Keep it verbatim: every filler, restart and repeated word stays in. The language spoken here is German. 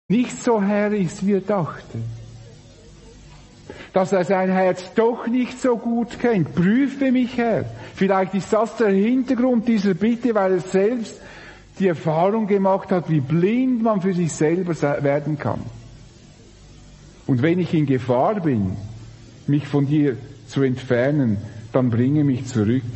nicht so Herr ist, wie er dachte. Dass er sein Herz doch nicht so gut kennt. Prüfe mich, Herr. Vielleicht ist das der Hintergrund dieser Bitte, weil er selbst die Erfahrung gemacht hat, wie blind man für sich selber werden kann. Und wenn ich in Gefahr bin, mich von dir zu entfernen, dann bringe mich zurück